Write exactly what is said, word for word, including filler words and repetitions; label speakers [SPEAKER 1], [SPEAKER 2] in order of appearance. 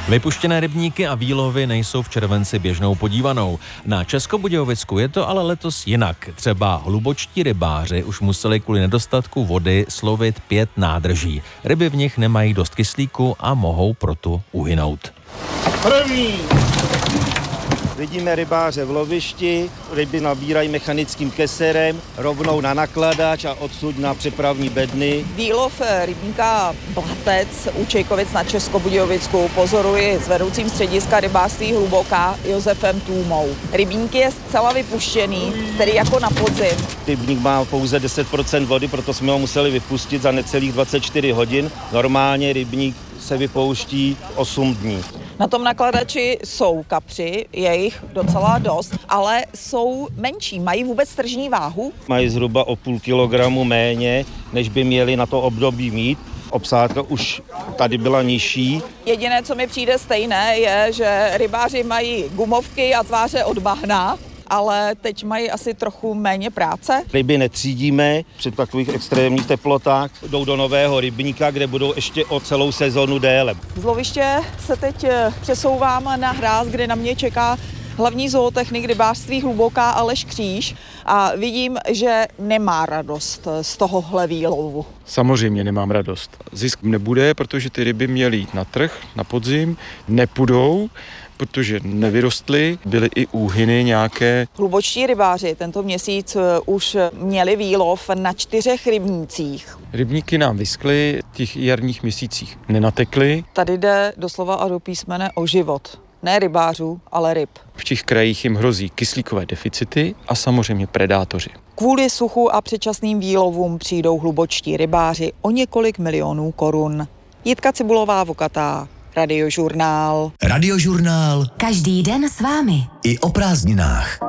[SPEAKER 1] Vypuštěné rybníky a výlovy nejsou v červenci běžnou podívanou. Na Českobudějovicku je to ale letos jinak. Třeba hlubočtí rybáři už museli kvůli nedostatku vody slovit pět nádrží. Ryby v nich nemají dost kyslíku a mohou proto uhynout.
[SPEAKER 2] První! Vidíme rybáře v lovišti, ryby nabírají mechanickým keserem, rovnou na nakladač a odsud na přepravní bedny.
[SPEAKER 3] Výlov rybníka Blatec u Čejkovic na Českobudějovicku pozoruji s vedoucím střediska rybářství Hluboká Josefem Tůmou. Rybník je zcela vypuštěný, tedy jako na podzim.
[SPEAKER 2] Rybník má pouze deset procent vody, proto jsme ho museli vypustit za necelých dvacet čtyři hodin. Normálně rybník se vypouští osm dní.
[SPEAKER 3] Na tom nakladači jsou kapři, je jich docela dost, ale jsou menší. Mají vůbec tržní váhu?
[SPEAKER 2] Mají zhruba o půl kilogramu méně, než by měli na to období mít. Obsádka už tady byla nižší.
[SPEAKER 3] Jediné, co mi přijde stejné, je, že rybáři mají gumovky a tváře od bahna, ale teď mají asi trochu méně práce.
[SPEAKER 2] Ryby netřídíme při takových extrémních teplotách. Jdou do nového rybníka, kde budou ještě o celou sezonu déle.
[SPEAKER 3] Z loviště se teď přesouvám na hráz, kde na mě čeká hlavní zootechnik rybářství Hluboká Aleš Kříž a vidím, že nemá radost z tohohle výlovu.
[SPEAKER 4] Samozřejmě nemám radost. Zisk nebude, protože ty ryby měly jít na trh na podzim, nepůjdou, protože nevyrostly, byly i úhyny nějaké.
[SPEAKER 3] Hlubočtí rybáři tento měsíc už měli výlov na čtyřech rybnících.
[SPEAKER 4] Rybníky nám vyschly, v těch jarních měsících nenatekly.
[SPEAKER 3] Tady jde doslova a do písmene o život. Ne rybářů, ale ryb.
[SPEAKER 4] V těch krajích jim hrozí kyslíkové deficity a samozřejmě predátoři.
[SPEAKER 3] Kvůli suchu a předčasným výlovům přijdou hlubočtí rybáři o několik milionů korun. Jitka Cibulová Vokatá, Radiožurnál.
[SPEAKER 5] Radiožurnál.
[SPEAKER 6] Každý den s vámi.
[SPEAKER 5] I o prázdninách.